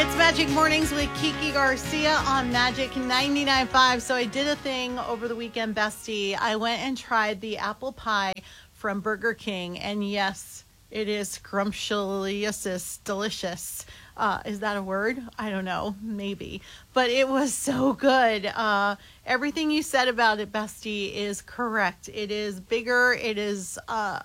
It's Magic Mornings with Kiki Garcia on Magic 99.5. So I did a thing over the weekend, bestie. I went and tried the apple pie from Burger King. And yes, it is scrumptious, delicious. Is that a word? I don't know. Maybe. But it was so good. Everything you said about it, bestie, is correct. It is bigger. It is,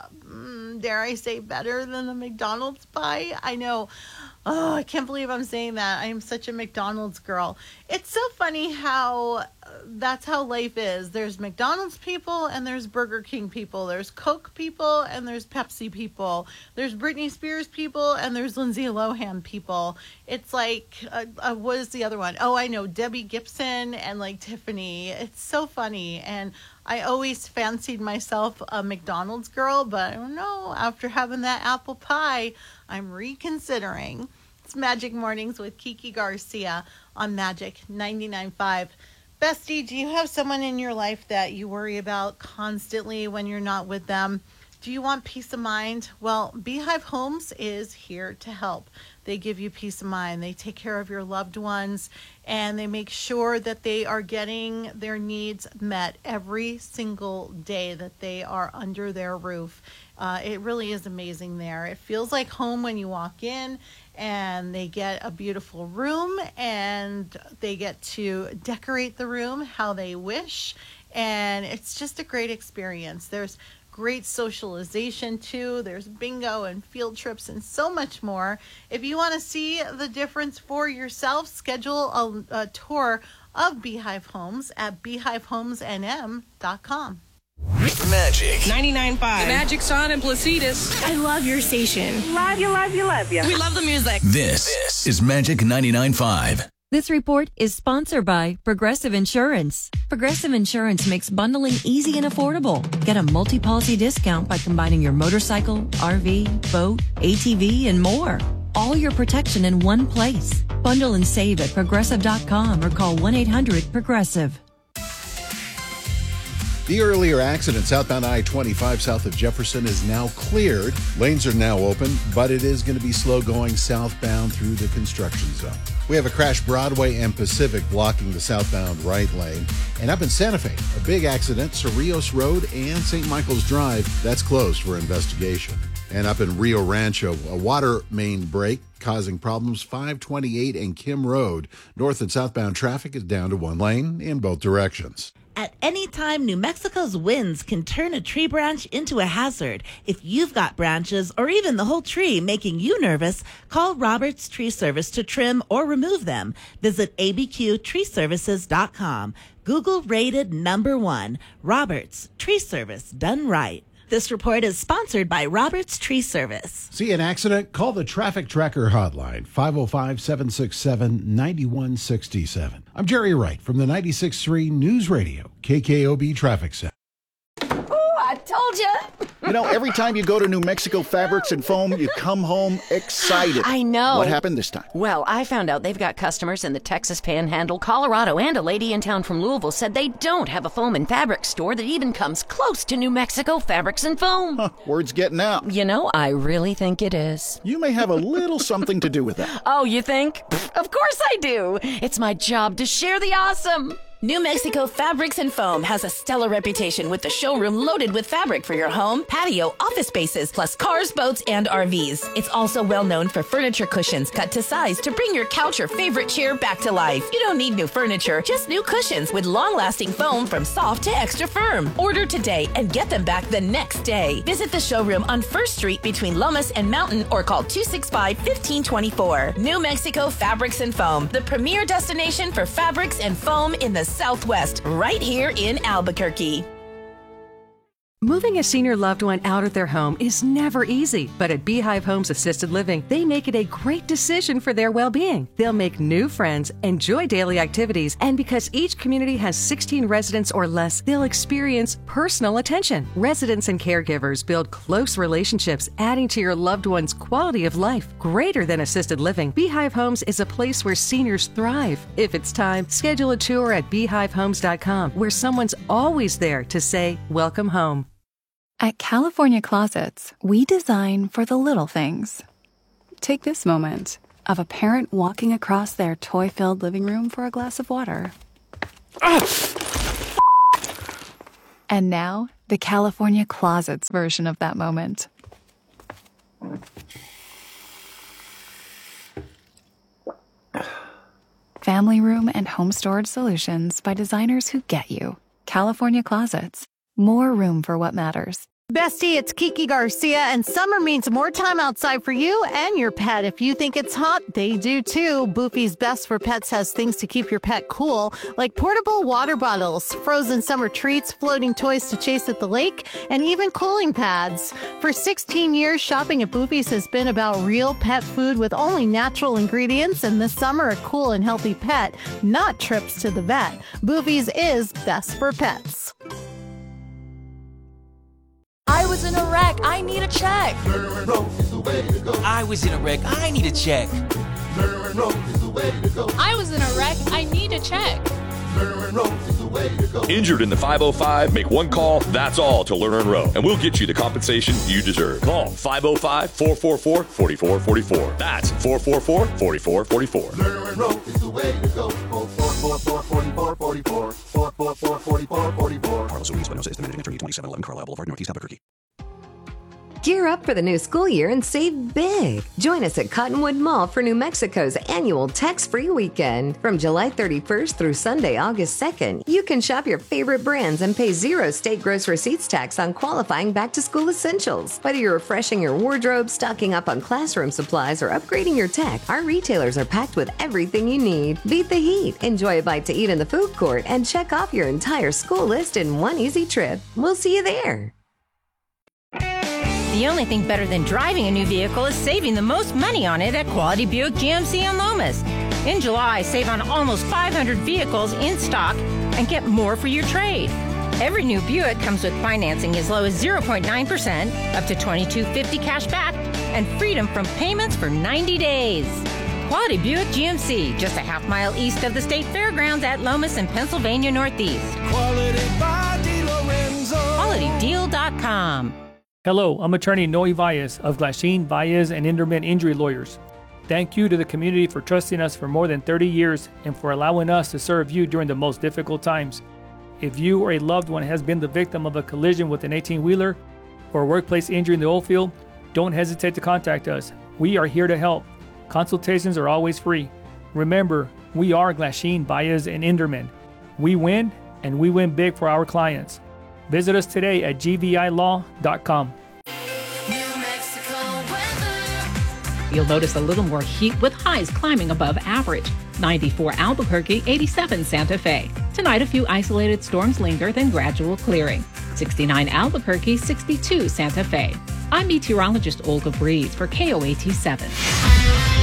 dare I say, better than the McDonald's pie. I know. Oh, I can't believe I'm saying that. I am such a McDonald's girl. It's so funny how that's how life is. There's McDonald's people and there's Burger King people. There's Coke people and there's Pepsi people. There's Britney Spears people and there's Lindsay Lohan people. It's like, what is the other one? Oh, I know, Debbie Gibson and like Tiffany. It's so funny. And I always fancied myself a McDonald's girl, but I don't know. After having that apple pie, I'm reconsidering. It's Magic Mornings with Kiki Garcia on Magic 99.5. Bestie, do you have someone in your life that you worry about constantly when you're not with them? Do you want peace of mind? Well, Beehive Homes is here to help. They give you peace of mind. They take care of your loved ones, and they make sure that they are getting their needs met every single day that they are under their roof. It really is amazing there. It feels like home when you walk in, and they get a beautiful room, and they get to decorate the room how they wish, and it's just a great experience. There's great socialization too. There's bingo and field trips and so much more. If you want to see the difference for yourself, schedule a tour of Beehive Homes at beehivehomesnm.com. Magic 99.5. Magic Son and Placitas. I love your station. Love you, love you, love you. We love the music. This is Magic 99.5. This report is sponsored by Progressive Insurance. Progressive Insurance makes bundling easy and affordable. Get a multi-policy discount by combining your motorcycle, RV, boat, ATV, and more. All your protection in one place. Bundle and save at Progressive.com or call 1-800-PROGRESSIVE. The earlier accident southbound I-25 south of Jefferson is now cleared. Lanes are now open, but it is going to be slow going southbound through the construction zone. We have a crash Broadway and Pacific blocking the southbound right lane. And up in Santa Fe, a big accident, Cerrillos Road and St. Michael's Drive, that's closed for investigation. And up in Rio Rancho, a water main break causing problems 528 and Kim Road. North and southbound traffic is down to one lane in both directions. At any time, New Mexico's winds can turn a tree branch into a hazard. If you've got branches or even the whole tree making you nervous, call Roberts Tree Service to trim or remove them. Visit abqtreeservices.com. Google rated #1. Roberts Tree Service, done right. This report is sponsored by Roberts Tree Service. See an accident? Call the Traffic Tracker hotline, 505-767-9167. I'm Jerry Wright from the 96.3 News Radio, KKOB Traffic Center. I told you. You know, every time you go to New Mexico Fabrics and Foam, you come home excited. I know. What happened this time? Well, I found out they've got customers in the Texas Panhandle, Colorado, and a lady in town from Louisville said they don't have a foam and fabric store that even comes close to New Mexico Fabrics and Foam. Word's getting out. You know, I really think it is. You may have a little something to do with that. Oh, you think? Of course I do. It's my job to share the awesome. New Mexico Fabrics and Foam has a stellar reputation with the showroom loaded with fabric for your home, patio, office spaces, plus cars, boats, and RVs. It's also well known for furniture cushions cut to size to bring your couch or favorite chair back to life. You don't need new furniture, just new cushions with long-lasting foam from soft to extra firm. Order today and get them back the next day. Visit the showroom on 1st Street between Lomas and Mountain or call 265-1524. New Mexico Fabrics and Foam, the premier destination for fabrics and foam in the Southwest, right here in Albuquerque. Moving a senior loved one out of their home is never easy, but at Beehive Homes Assisted Living, they make it a great decision for their well-being. They'll make new friends, enjoy daily activities, and because each community has 16 residents or less, they'll experience personal attention. Residents and caregivers build close relationships, adding to your loved one's quality of life. Greater than assisted living, Beehive Homes is a place where seniors thrive. If it's time, schedule a tour at beehivehomes.com, where someone's always there to say, welcome home. At California Closets, we design for the little things. Take this moment. of a parent walking across their toy-filled living room for a glass of water. And now, the California Closets version of that moment. Family room and home storage solutions by designers who get you. California Closets. More room for what matters. Bestie, it's Kiki Garcia, and summer means more time outside for you and your pet. If you think it's hot, they do too. Boofy's Best for Pets has things to keep your pet cool, like portable water bottles, frozen summer treats, floating toys to chase at the lake, and even cooling pads. For 16 years, shopping at Boofy's has been about real pet food with only natural ingredients, and this summer, a cool and healthy pet, not trips to the vet. Boofy's is best for pets. I was in a wreck. I need a check. I was in a wreck. I need a check. I was in a wreck. I need a check. Injured in the 505? Make one call, that's all, to Lerner and Rowe, and we'll get you the compensation you deserve. Call 505-444-4444. That's 444-4444. Lerner and Rowe is the way to go. 444-4444. 444-4444. Carlos Ruiz Espinosa is the managing attorney, 2711 Carlisle Boulevard, Northeast Albuquerque. Gear up for the new school year and save big. Join us at Cottonwood Mall for New Mexico's annual tax-free weekend. From July 31st through Sunday, August 2nd, you can shop your favorite brands and pay 0 state gross receipts tax on qualifying back-to-school essentials. Whether you're refreshing your wardrobe, stocking up on classroom supplies, or upgrading your tech, our retailers are packed with everything you need. Beat the heat, enjoy a bite to eat in the food court, and check off your entire school list in one easy trip. We'll see you there. The only thing better than driving a new vehicle is saving the most money on it at Quality Buick GMC in Lomas. In July, save on almost 500 vehicles in stock and get more for your trade. Every new Buick comes with financing as low as 0.9%, up to $2,250 cash back, and freedom from payments for 90 days. Quality Buick GMC, just a half-mile east of the State Fairgrounds at Lomas in Pennsylvania Northeast. Quality by DeLorenzo. QualityDeal.com. Hello, I'm attorney Noe Valles of Glasheen, Valles, and Inderman Injury Lawyers. Thank you to the community for trusting us for more than 30 years and for allowing us to serve you during the most difficult times. If you or a loved one has been the victim of a collision with an 18-wheeler or a workplace injury in the oil field, don't hesitate to contact us. We are here to help. Consultations are always free. Remember, we are Glasheen, Valles, and Inderman. We win, and we win big for our clients. Visit us today at gvilaw.com. You'll notice a little more heat with highs climbing above average. 94 Albuquerque, 87 Santa Fe. Tonight, a few isolated storms linger, then gradual clearing. 69 Albuquerque, 62 Santa Fe. I'm meteorologist Olga Breeze for KOAT 7.